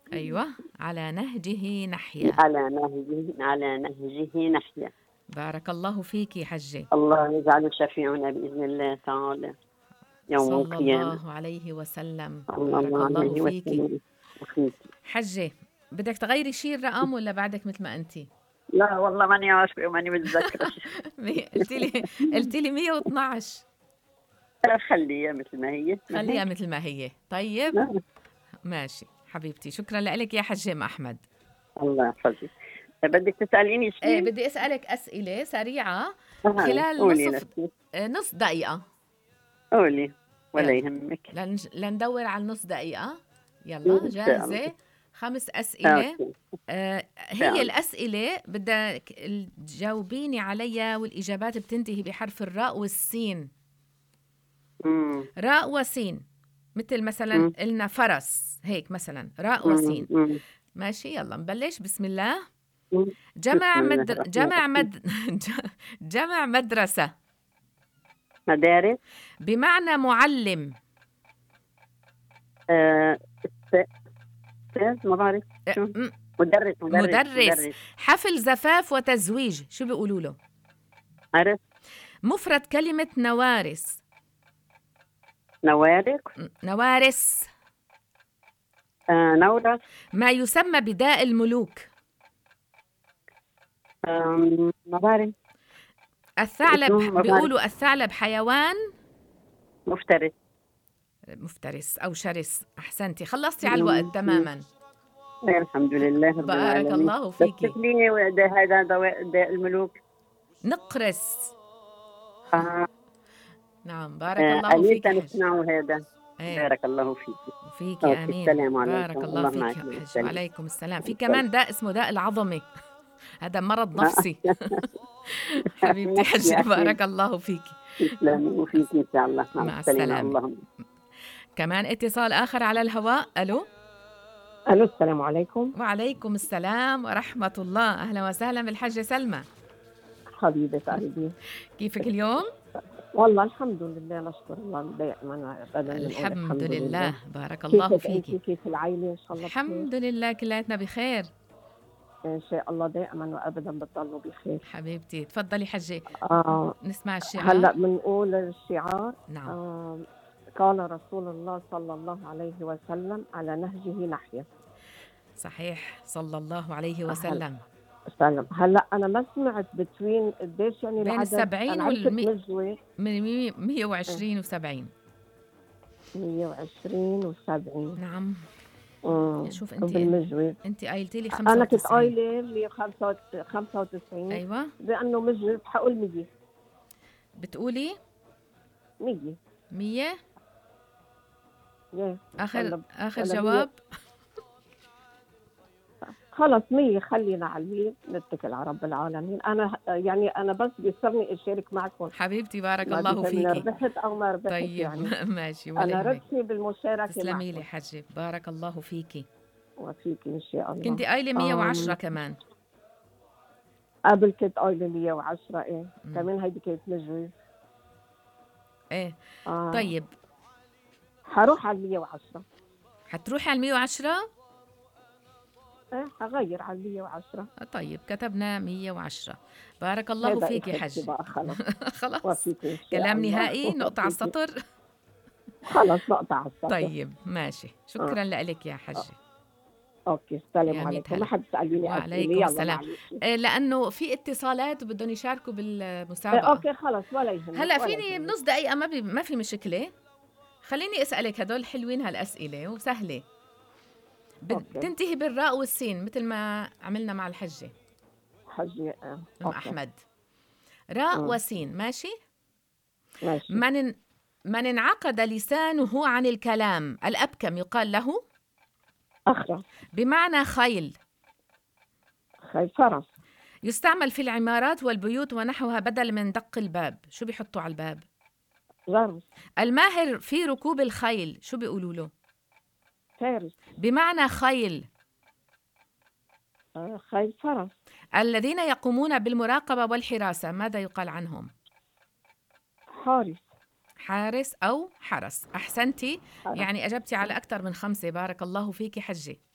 أيوة، على نهجه نحيا. على نهجه نحيا. بارك الله فيك يا حجة. الله يجعله شفيعنا بإذن الله تعالى يوم صلى القيامة. الله عليه وسلم. صلى بارك الله الله عليه فيك وسلم. أخيك. حجة. بدك تغيري شي الرقم ولا بعدك مثل ما أنتِ؟ لا والله ماني عارفة وماني متذكرة. قلتي لي 112. خليها مثل ما هي. خليها مثل ما هي. طيب ماشي حبيبتي، شكرا لك يا حجة أحمد. الله يحفظك. بدك تسأليني شيء؟ ايه، بدي أسألك أسئلة سريعة خلال قولي نفسي. نص دقيقة. قولي ولا يلا يهمك. لندور على النص دقيقة. يلا إن شاء الله. جاهزة؟ 5 أسئلة. أوكي. هي الأسئلة بدك تجاوبيني عليها، والإجابات بتنتهي بحرف الراء والسين. راء وسين، مثل مثلا قلنا فرس، هيك مثلا راء وسين. ماشي، يلا نبلش. بسم الله. جمع مدرسة. مدارس. بمعنى معلم. ما بعرف شو. مدرس. حفل زفاف وتزويج، شو بيقولوا له؟ عرف. مفرد كلمة نوارس. نوارس. نورس. ما يسمى بداء الملوك. ما بعرف. الثعلب، بيقولوا الثعلب حيوان مفترس أو شرس. أحسنتي، خلصتي على الوقت تماما. الحمد لله رب العالمين. بارك الله فيكي. هذا داء الملوك. نقرس. نعم، بارك الله فيك. هذا. بارك الله فيك آمين. السلام عليكم. بارك الله فيك يا حج. وعليكم السلام. في كمان داء اسمه داء العظمة، هذا مرض نفسي. حبيبتي حجة، بارك الله فيك. تسلمي وفيك إن شاء الله. مع السلامة. كمان اتصال آخر على الهواء. ألو. السلام عليكم. وعليكم السلام ورحمة الله. أهلا وسهلا بالحجة سلمى. حبيبة قلبي، كيفك اليوم؟ والله الحمد لله، نشكر الله دائما أبدا. الحمد لله. بارك الله فيك. كيف العائلة إن شاء الله؟ الحمد لله كلاتنا بخير إن شاء الله، دائما وأبدا بتضلوا بخير. حبيبتي تفضلي حجة. نسمع الشعار. هلأ بنقول الشعار. نعم. قال رسول الله صلى الله عليه وسلم على نهجه نحيا. صحيح، صلى الله عليه وسلم. هلا أنا ما سمعت بتوين قديش يعني بين 70 من 120 و70. 120 و70. نعم. شوف انت قايلتي لي 95. انا كنت قايله لي 95. ايوه، لانه مجرد حقول 100. بتقولي 100. اخر جواب. خلص 100، خلينا على 100، نتكل على رب العالمين. أنا بس بيسرني أشارك معكم حبيبتي. بارك الله فيكي. ربحت أو ما ربحت. طيب يعني. ماشي، ولا أنا ربحي بالمشاركة. تسلمي لي حجة، بارك الله فيكي. وفيكي إن شاء الله. كنتي قايلة 110 كمان قبل. كنت قايلة 110. إيه كمان هيدي كانت مجوز. إيه. طيب حروح على 110. حتروحي على 110؟ هغير على 110. طيب كتبنا 110. بارك الله فيك يا حج. خلاص كلام نهائي، نقطة على السطر. خلاص نقطة على السطر. طيب ماشي، شكرا لك يا حج. اوكي، السلام عليكم. ما حد سألني. وعليكم السلام. لأنه في اتصالات وبدهم يشاركوا بالمسابقة. اوكي خلص، ولا يهمك. هلا فيني بنص دقيقة، ما في مشكلة. خليني أسألك، هدول حلوين هالأسئلة وسهلة. بتنتهي بالراء والسين مثل ما عملنا مع الحجة أحمد. راء وسين. ماشي. من انعقد لسانه عن الكلام، الأبكم يقال له أخرس. بمعنى خيل. فرس. يستعمل في العمارات والبيوت ونحوها بدل من دق الباب، شو بيحطوا على الباب؟ جرس. الماهر في ركوب الخيل، شو بيقولوا له؟ فارس. بمعنى خيل. خيل فرس. الذين يقومون بالمراقبة والحراسة، ماذا يقال عنهم؟ حارس أو حرس. أحسنتي. يعني أجبتي على أكثر من 5. بارك الله فيك حجة.